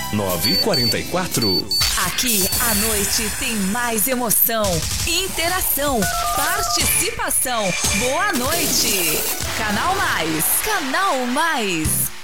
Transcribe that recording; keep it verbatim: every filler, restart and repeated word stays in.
nove quatro quatro. Aqui à noite tem mais emoção, interação, participação. Boa noite. Canal Mais. Canal Mais.